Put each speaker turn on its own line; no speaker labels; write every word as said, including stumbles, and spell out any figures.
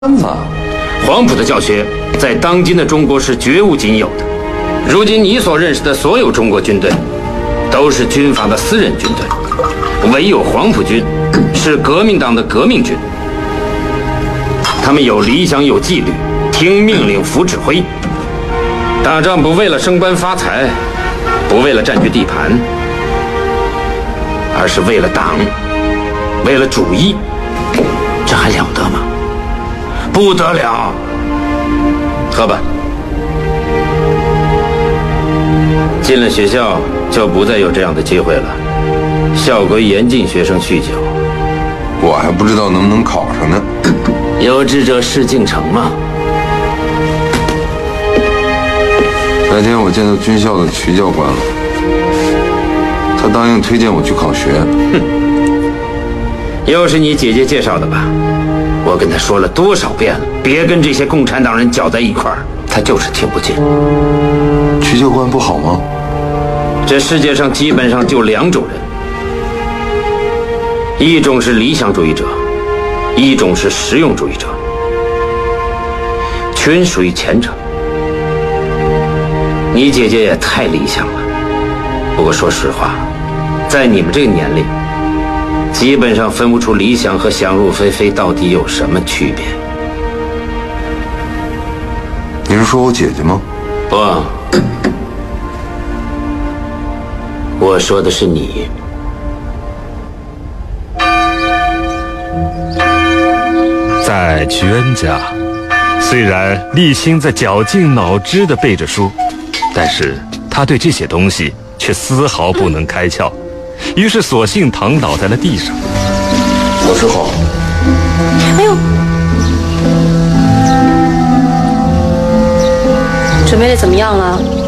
子，
黄埔的教学在当今的中国是绝无仅有的。如今你所认识的所有中国军队，都是军阀的私人军队，唯有黄埔军是革命党的革命军。他们有理想，有纪律，听命令，服指挥。打仗不为了升官发财，不为了占据地盘，而是为了党，为了主义。这还了得吗？不得了！喝吧。进了学校就不再有这样的机会了。校规严禁学生酗酒。
我还不知道能不能考上呢。
有志者事竟成嘛。
白天我见到军校的曲教官了，他答应推荐我去考学。
哼，又是你姐姐介绍的吧？我跟他说了多少遍了，别跟这些共产党人搅在一块儿，他就是听不进。
曲教官不好吗？
这世界上基本上就两种人，一种是理想主义者，一种是实用主义者。全属于前者。你姐姐也太理想了。不过说实话，在你们这个年龄，基本上分不出理想和想入非非到底有什么区别。
你是说我姐姐吗？
不，我说的是你。
在曲恩家，虽然立新在绞尽脑汁地背着书，但是他对这些东西却丝毫不能开窍，于是索性躺倒在了地上。
老师好。
哎呦，准备的怎么样了？